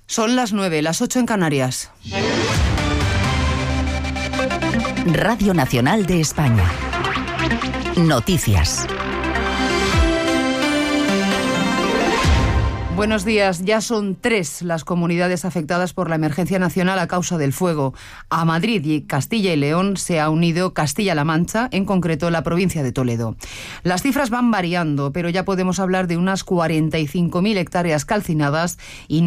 Son las 9, las 8 en Canarias. Radio Nacional de España. Noticias. Buenos días. Ya son 3 las comunidades afectadas por la emergencia nacional a causa del fuego. A Madrid y Castilla y León se ha unido Castilla-La Mancha, en concreto la provincia de Toledo. Las cifras van variando, pero ya podemos hablar de unas 45.000 hectáreas calcinadas y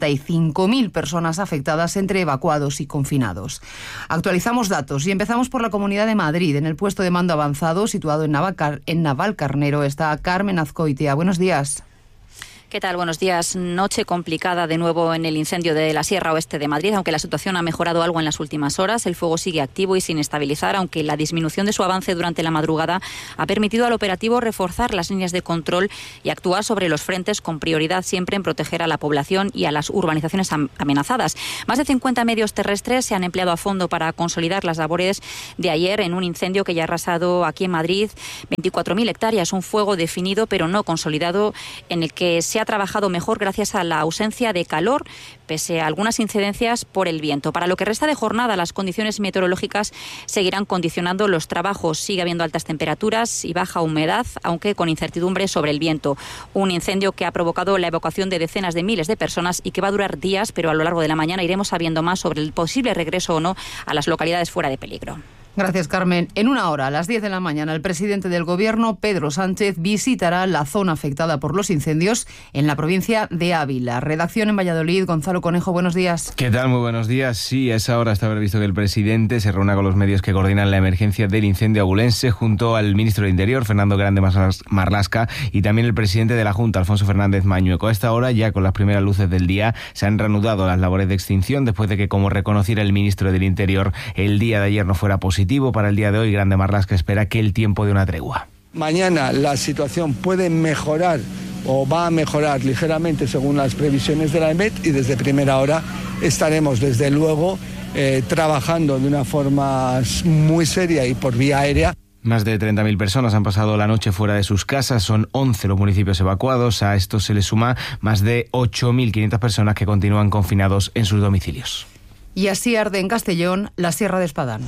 95.000 personas afectadas entre evacuados y confinados. Actualizamos datos y empezamos por la Comunidad de Madrid. En el puesto de mando avanzado, situado en Navalcarnero, está Carmen Azcoitia. Buenos días. ¿Qué tal? Buenos días. Noche complicada de nuevo en el incendio de la Sierra Oeste de Madrid, aunque la situación ha mejorado algo en las últimas horas. El fuego sigue activo y sin estabilizar, aunque la disminución de su avance durante la madrugada ha permitido al operativo reforzar las líneas de control y actuar sobre los frentes, con prioridad siempre en proteger a la población y a las urbanizaciones amenazadas. Más de 50 medios terrestres se han empleado a fondo para consolidar las labores de ayer en un incendio que ya ha arrasado aquí en Madrid 24.000 hectáreas. Un fuego definido pero no consolidado, en el que se ha trabajado mejor gracias a la ausencia de calor, pese a algunas incidencias por el viento. Para lo que resta de jornada, las condiciones meteorológicas seguirán condicionando los trabajos. Sigue habiendo altas temperaturas y baja humedad, aunque con incertidumbre sobre el viento. Un incendio que ha provocado la evacuación de decenas de miles de personas y que va a durar días, pero a lo largo de la mañana iremos sabiendo más sobre el posible regreso o no a las localidades fuera de peligro. Gracias, Carmen. En una hora, a las 10 de la mañana, el presidente del Gobierno, Pedro Sánchez, visitará la zona afectada por los incendios en la provincia de Ávila. Redacción en Valladolid. Gonzalo Conejo, buenos días. ¿Qué tal? Muy buenos días. Sí, a esa hora está previsto que el presidente se reúna con los medios que coordinan la emergencia del incendio abulense, junto al ministro de Interior, Fernando Grande Marlaska, y también el presidente de la Junta, Alfonso Fernández Mañueco. A esta hora, ya con las primeras luces del día, se han reanudado las labores de extinción después de que, como reconociera el ministro del Interior, el día de ayer no fuera positivo. Para el día de hoy, Grande Marlaska espera que el tiempo dé una tregua. Mañana la situación puede mejorar o va a mejorar ligeramente según las previsiones de la EMET, y desde primera hora estaremos desde luego trabajando de una forma muy seria y por vía aérea. Más de 30.000 personas han pasado la noche fuera de sus casas, son 11 los municipios evacuados. A esto se le suma más de 8.500 personas que continúan confinados en sus domicilios. Y así arde en Castellón la Sierra de Espadán.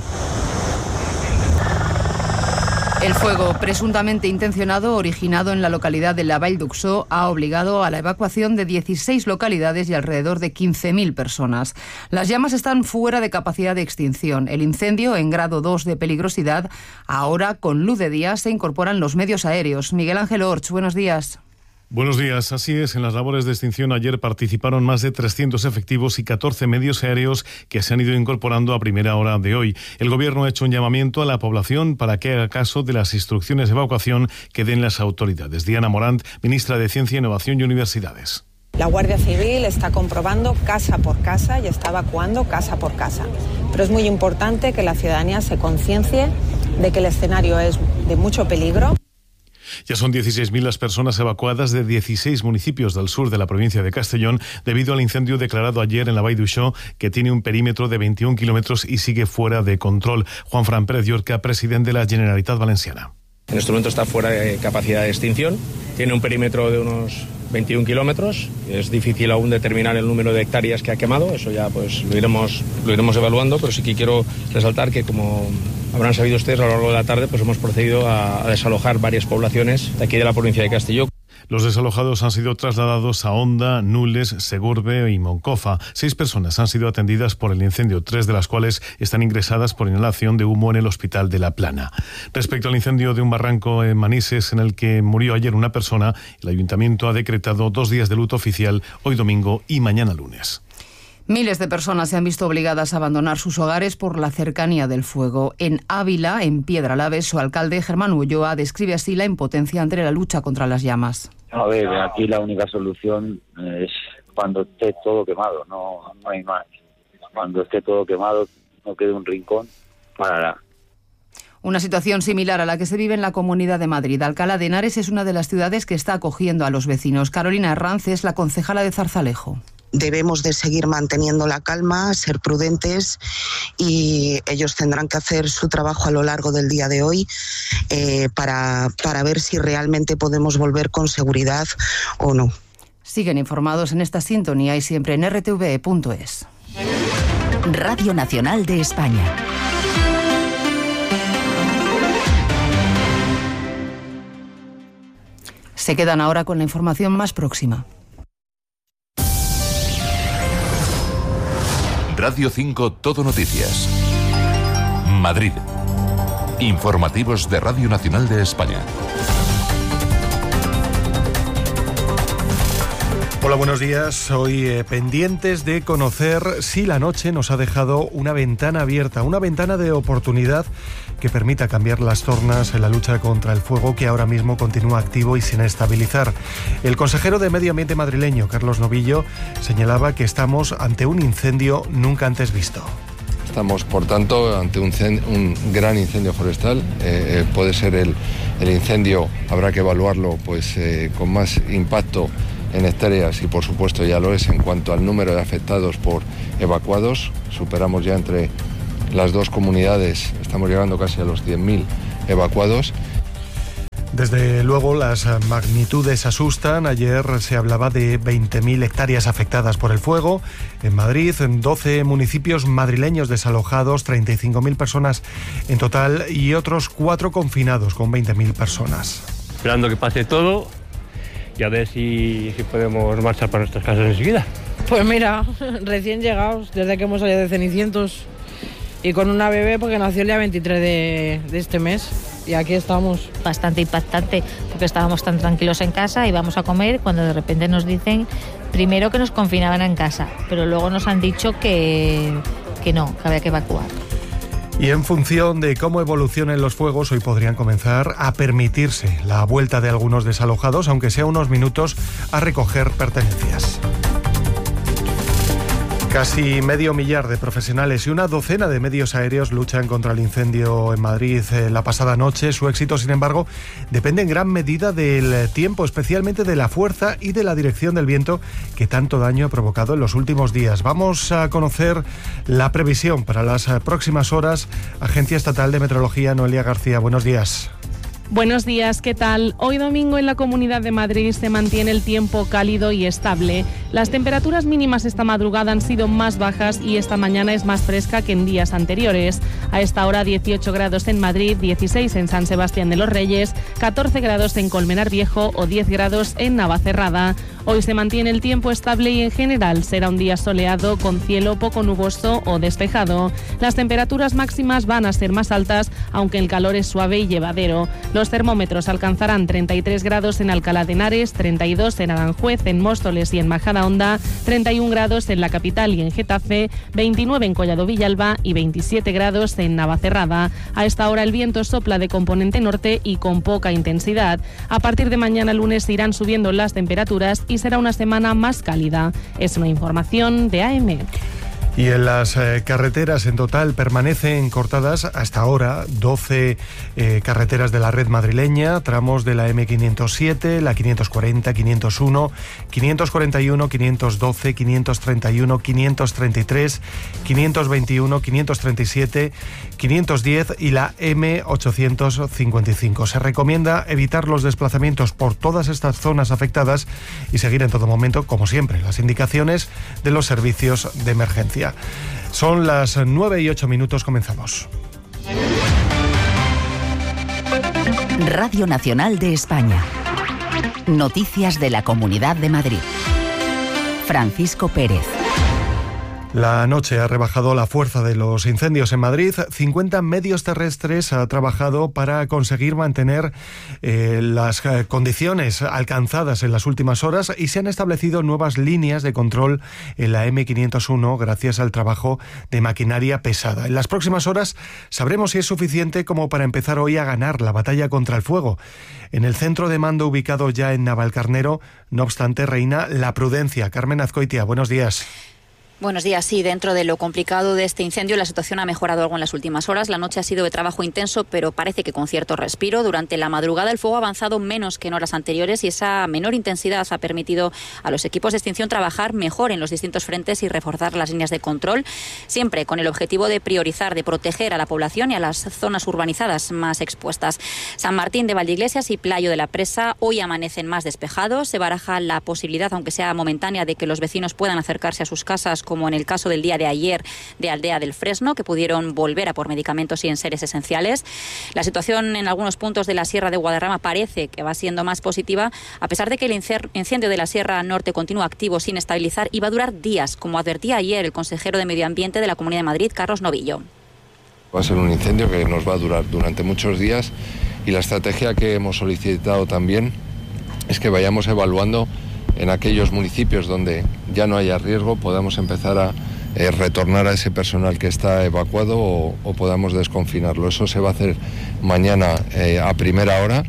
El fuego, presuntamente intencionado, originado en la localidad de la Vall d'Uixó, ha obligado a la evacuación de 16 localidades y alrededor de 15.000 personas. Las llamas están fuera de capacidad de extinción. El incendio, en grado 2 de peligrosidad, ahora con luz de día se incorporan los medios aéreos. Miguel Ángel Orch, buenos días. Buenos días. Así es, en las labores de extinción ayer participaron más de 300 efectivos y 14 medios aéreos que se han ido incorporando a primera hora de hoy. El Gobierno ha hecho un llamamiento a la población para que haga caso de las instrucciones de evacuación que den las autoridades. Diana Morant, ministra de Ciencia, Innovación y Universidades. La Guardia Civil está comprobando casa por casa y está evacuando casa por casa. Pero es muy importante que la ciudadanía se conciencie de que el escenario es de mucho peligro. Ya son 16.000 las personas evacuadas de 16 municipios del sur de la provincia de Castellón debido al incendio declarado ayer en la Vall d'Uixó, que tiene un perímetro de 21 kilómetros y sigue fuera de control. Juanfran Pérez Llorca, presidente de la Generalitat Valenciana. En este momento está fuera de capacidad de extinción, tiene un perímetro de unos 21 kilómetros. Es difícil aún determinar el número de hectáreas que ha quemado, eso ya pues lo iremos evaluando, pero sí que quiero resaltar que, como habrán sabido ustedes, a lo largo de la tarde pues hemos procedido a desalojar varias poblaciones de aquí de la provincia de Castelló. Los desalojados han sido trasladados a Onda, Nules, Segurbe y Moncofa. 6 personas han sido atendidas por el incendio, 3 de las cuales están ingresadas por inhalación de humo en el hospital de La Plana. Respecto al incendio de un barranco en Manises, en el que murió ayer una persona, el Ayuntamiento ha decretado 2 días de luto oficial, hoy domingo y mañana lunes. Miles de personas se han visto obligadas a abandonar sus hogares por la cercanía del fuego. En Ávila, en Piedralaves, su alcalde, Germán Ulloa, describe así la impotencia ante la lucha contra las llamas. A ver, aquí la única solución es cuando esté todo quemado, no hay más. Cuando esté todo quemado, no quede un rincón, parará. Una situación similar a la que se vive en la Comunidad de Madrid. Alcalá de Henares es una de las ciudades que está acogiendo a los vecinos. Carolina Herranz es la concejala de Zarzalejo. Debemos de seguir manteniendo la calma, ser prudentes, y ellos tendrán que hacer su trabajo a lo largo del día de hoy para ver si realmente podemos volver con seguridad o no. Siguen informados en esta sintonía y siempre en rtve.es. Radio Nacional de España. Se quedan ahora con la información más próxima. Radio 5 Todo Noticias. Madrid. Informativos de Radio Nacional de España. Hola, buenos días. Hoy pendientes de conocer si la noche nos ha dejado una ventana abierta, una ventana de oportunidad que permita cambiar las tornas en la lucha contra el fuego que ahora mismo continúa activo y sin estabilizar. El consejero de Medio Ambiente madrileño, Carlos Novillo, señalaba que estamos ante un incendio nunca antes visto. Estamos, por tanto, ante un gran incendio forestal. Puede ser el incendio, habrá que evaluarlo pues con más impacto en hectáreas y, por supuesto, ya lo es en cuanto al número de afectados por evacuados. Superamos ya entre las dos comunidades, estamos llegando casi a los 10.000 evacuados. Desde luego las magnitudes asustan. Ayer se hablaba de 20.000 hectáreas afectadas por el fuego. En Madrid, en 12 municipios madrileños desalojados, 35.000 personas en total y otros 4 confinados con 20.000 personas. Esperando que pase todo y a ver si podemos marchar para nuestras casas enseguida. Pues mira, recién llegados, desde que hemos salido de Cenicientos y con una bebé porque nació el día 23 de este mes. Y aquí estamos. Bastante impactante, porque estábamos tan tranquilos en casa, íbamos a comer, cuando de repente nos dicen, primero que nos confinaban en casa, pero luego nos han dicho que no, que había que evacuar. Y en función de cómo evolucionen los fuegos, hoy podrían comenzar a permitirse la vuelta de algunos desalojados, aunque sea unos minutos, a recoger pertenencias. Casi medio millar de profesionales y una docena de medios aéreos luchan contra el incendio en Madrid la pasada noche. Su éxito, sin embargo, depende en gran medida del tiempo, especialmente de la fuerza y de la dirección del viento que tanto daño ha provocado en los últimos días. Vamos a conocer la previsión para las próximas horas. Agencia Estatal de Meteorología, Noelia García, buenos días. Buenos días, ¿qué tal? Hoy domingo en la Comunidad de Madrid se mantiene el tiempo cálido y estable. Las temperaturas mínimas esta madrugada han sido más bajas y esta mañana es más fresca que en días anteriores. A esta hora 18 grados en Madrid, 16 en San Sebastián de los Reyes, 14 grados en Colmenar Viejo o 10 grados en Navacerrada. Hoy se mantiene el tiempo estable y en general será un día soleado con cielo poco nuboso o despejado. Las temperaturas máximas van a ser más altas, aunque el calor es suave y llevadero. Los termómetros alcanzarán 33 grados en Alcalá de Henares, 32 en Aranjuez, en Móstoles y en Majadahonda, 31 grados en la capital y en Getafe, 29 en Collado Villalba y 27 grados en Navacerrada. A esta hora el viento sopla de componente norte y con poca intensidad. A partir de mañana lunes irán subiendo las temperaturas y será una semana más cálida. Es una información de AM. Y en las carreteras en total permanecen cortadas hasta ahora 12 carreteras de la red madrileña, tramos de la M507, la 540, 501, 541, 512, 531, 533, 521, 537, 510 y la M855. Se recomienda evitar los desplazamientos por todas estas zonas afectadas y seguir en todo momento, como siempre, las indicaciones de los servicios de emergencia. Son las 9:08, comenzamos. Radio Nacional de España. Noticias de la Comunidad de Madrid. Francisco Pérez. La noche ha rebajado la fuerza de los incendios en Madrid. 50 medios terrestres ha trabajado para conseguir mantener las condiciones alcanzadas en las últimas horas y se han establecido nuevas líneas de control en la M501 gracias al trabajo de maquinaria pesada. En las próximas horas sabremos si es suficiente como para empezar hoy a ganar la batalla contra el fuego. En el centro de mando ubicado ya en Navalcarnero, no obstante, reina la prudencia. Carmen Azcoitia, buenos días. Buenos días. Sí, dentro de lo complicado de este incendio, la situación ha mejorado algo en las últimas horas. La noche ha sido de trabajo intenso, pero parece que con cierto respiro. Durante la madrugada el fuego ha avanzado menos que en horas anteriores y esa menor intensidad ha permitido a los equipos de extinción trabajar mejor en los distintos frentes y reforzar las líneas de control, siempre con el objetivo de priorizar, de proteger a la población y a las zonas urbanizadas más expuestas. San Martín de Valdeiglesias y Playo de la Presa hoy amanecen más despejados. Se baraja la posibilidad, aunque sea momentánea, de que los vecinos puedan acercarse a sus casas, como en el caso del día de ayer de Aldea del Fresno, que pudieron volver a por medicamentos y enseres esenciales. La situación en algunos puntos de la Sierra de Guadarrama parece que va siendo más positiva, a pesar de que el incendio de la Sierra Norte continúa activo sin estabilizar y va a durar días, como advertía ayer el consejero de Medio Ambiente de la Comunidad de Madrid, Carlos Novillo. Va a ser un incendio que nos va a durar durante muchos días y la estrategia que hemos solicitado también es que vayamos evaluando en aquellos municipios donde ya no haya riesgo, podamos empezar a retornar a ese personal que está evacuado o podamos desconfinarlo. Eso se va a hacer mañana a primera hora.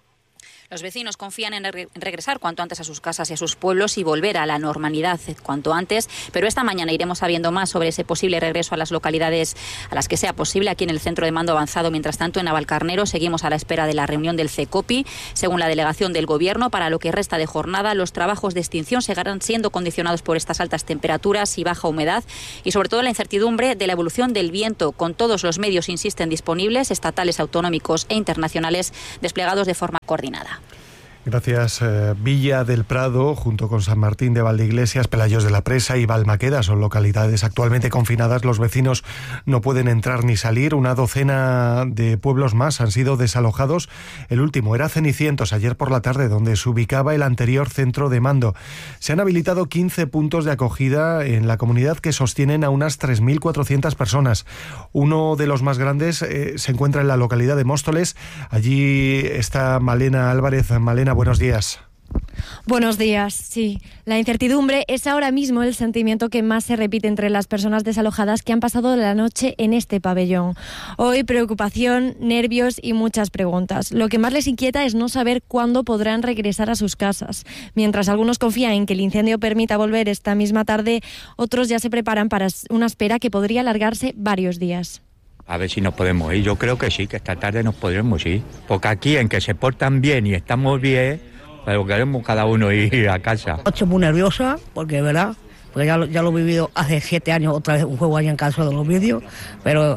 Los vecinos confían en regresar cuanto antes a sus casas y a sus pueblos y volver a la normalidad cuanto antes, pero esta mañana iremos sabiendo más sobre ese posible regreso a las localidades a las que sea posible aquí en el centro de mando avanzado. Mientras tanto, en Navalcarnero seguimos a la espera de la reunión del CECOPI. Según la delegación del Gobierno, para lo que resta de jornada, los trabajos de extinción seguirán siendo condicionados por estas altas temperaturas y baja humedad y sobre todo la incertidumbre de la evolución del viento, con todos los medios, insisten, disponibles, estatales, autonómicos e internacionales, desplegados de forma coordinada. Gracias. Villa del Prado, junto con San Martín de Valdeiglesias, Pelayos de la Presa y Balmaqueda, son localidades actualmente confinadas. Los vecinos no pueden entrar ni salir. Una docena de pueblos más han sido desalojados. El último era Cenicientos, ayer por la tarde, donde se ubicaba el anterior centro de mando. Se han habilitado 15 puntos de acogida en la comunidad que sostienen a unas 3.400 personas. Uno de los más grandes se encuentra en la localidad de Móstoles. Allí está Malena Álvarez. Malena, buenos días. Buenos días, sí. La incertidumbre es ahora mismo el sentimiento que más se repite entre las personas desalojadas que han pasado la noche en este pabellón. Hoy preocupación, nervios y muchas preguntas. Lo que más les inquieta es no saber cuándo podrán regresar a sus casas. Mientras algunos confían en que el incendio permita volver esta misma tarde, otros ya se preparan para una espera que podría alargarse varios días. A ver si nos podemos ir. Yo creo que sí, que esta tarde nos podremos ir. Porque aquí, en que se portan bien y estamos bien, pero queremos cada uno ir a casa. Estoy muy nerviosa, porque verdad, porque ya lo he vivido hace 7 años, otra vez un juego allá en casa de los vídeos, pero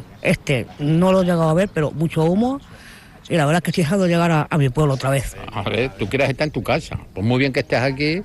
no lo he llegado a ver, pero mucho humo, y la verdad es que estoy dejando llegar a mi pueblo otra vez. A ver, tú quieres estar en tu casa, pues muy bien que estés aquí.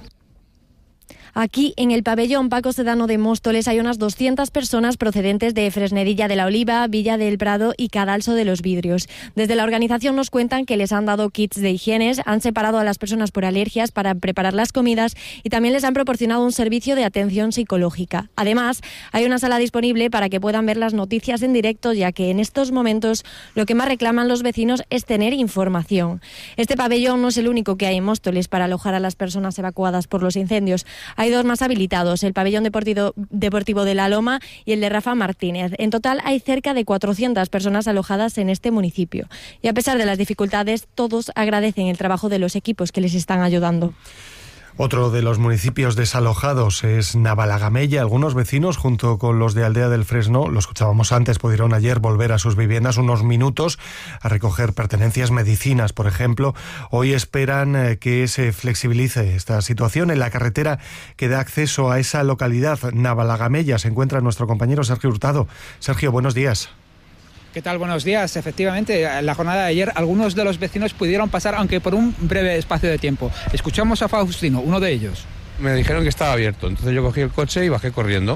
Aquí, en el pabellón Paco Sedano de Móstoles, hay unas 200 personas procedentes de Fresnedilla de la Oliva, Villa del Prado y Cadalso de los Vidrios. Desde la organización nos cuentan que les han dado kits de higiene, han separado a las personas por alergias para preparar las comidas y también les han proporcionado un servicio de atención psicológica. Además, hay una sala disponible para que puedan ver las noticias en directo, ya que en estos momentos lo que más reclaman los vecinos es tener información. Este pabellón no es el único que hay en Móstoles para alojar a las personas evacuadas por los incendios. Hay 2 más habilitados, el pabellón deportivo de La Loma y el de Rafa Martínez. En total hay cerca de 400 personas alojadas en este municipio. Y a pesar de las dificultades, todos agradecen el trabajo de los equipos que les están ayudando. Otro de los municipios desalojados es Navalagamella. Algunos vecinos, junto con los de Aldea del Fresno, lo escuchábamos antes, pudieron ayer volver a sus viviendas unos minutos a recoger pertenencias, medicinas, por ejemplo. Hoy esperan que se flexibilice esta situación. En la carretera que da acceso a esa localidad, Navalagamella, se encuentra nuestro compañero Sergio Hurtado. Sergio, buenos días. ¿Qué tal? Buenos días. Efectivamente, en la jornada de ayer algunos de los vecinos pudieron pasar, aunque por un breve espacio de tiempo. Escuchamos a Faustino, uno de ellos. Me dijeron que estaba abierto, entonces yo cogí el coche y bajé corriendo.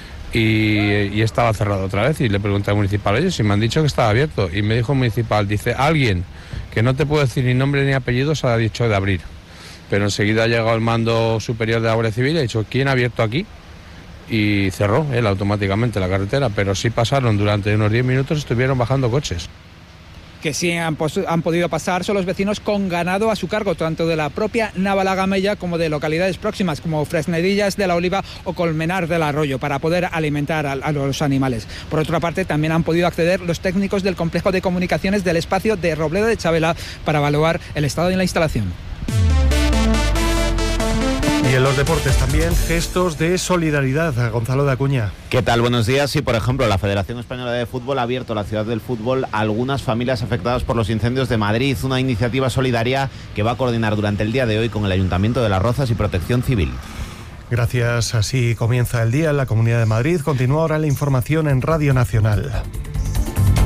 Y estaba cerrado otra vez y le pregunté al municipal, oye, si me han dicho que estaba abierto. Y me dijo el municipal, dice, alguien que no te puedo decir ni nombre ni apellido se ha dicho de abrir. Pero enseguida ha llegado el mando superior de la Guardia Civil y ha dicho, ¿quién ha abierto aquí? Y cerró él automáticamente la carretera, pero sí pasaron durante unos 10 minutos, estuvieron bajando coches. Que sí han podido pasar son los vecinos con ganado a su cargo, tanto de la propia Navalagamella como de localidades próximas como Fresnedillas de la Oliva o Colmenar del Arroyo, para poder alimentar a los animales. Por otra parte, también han podido acceder los técnicos del complejo de comunicaciones del espacio de Robledo de Chabela para evaluar el estado de la instalación. Y en los deportes también gestos de solidaridad. Gonzalo de Acuña. ¿Qué tal? Buenos días. Sí, por ejemplo, la Federación Española de Fútbol ha abierto la ciudad del fútbol a algunas familias afectadas por los incendios de Madrid. Una iniciativa solidaria que va a coordinar durante el día de hoy con el Ayuntamiento de Las Rozas y Protección Civil. Gracias. Así comienza el día en la Comunidad de Madrid. Continúa ahora la información en Radio Nacional.